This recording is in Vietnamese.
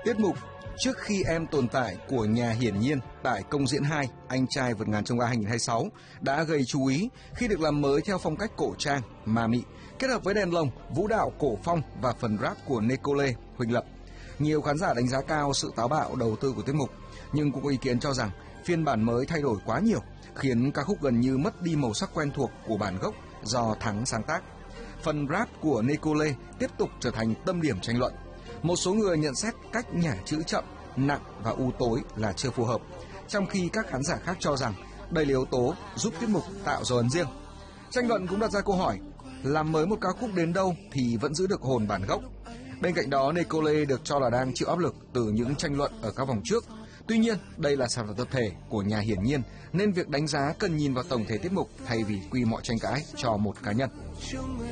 Tiết mục Trước khi em tồn tại của nhà Hiển Nhiên tại Công diễn 2 Anh trai vượt ngàn chông gai 2026 đã gây chú ý khi được làm mới theo phong cách cổ trang, ma mị, kết hợp với đèn lồng, vũ đạo cổ phong và phần rap của Nicole, Huỳnh Lập. Nhiều khán giả đánh giá cao sự táo bạo đầu tư của tiết mục, nhưng cũng có ý kiến cho rằng phiên bản mới thay đổi quá nhiều, khiến ca khúc gần như mất đi màu sắc quen thuộc của bản gốc do Thắng sáng tác. Phần rap của Nicole tiếp tục trở thành tâm điểm tranh luận. Một số người nhận xét cách nhả chữ chậm, nặng và u tối là chưa phù hợp, trong khi các khán giả khác cho rằng đây là yếu tố giúp tiết mục tạo dấu ấn riêng. Tranh luận cũng đặt ra câu hỏi, làm mới một ca khúc đến đâu thì vẫn giữ được hồn bản gốc. Bên cạnh đó, Nicole được cho là đang chịu áp lực từ những tranh luận ở các vòng trước. Tuy nhiên, đây là sản phẩm tập thể của nhà Hiển Nhiên, nên việc đánh giá cần nhìn vào tổng thể tiết mục thay vì quy mọi tranh cãi cho một cá nhân.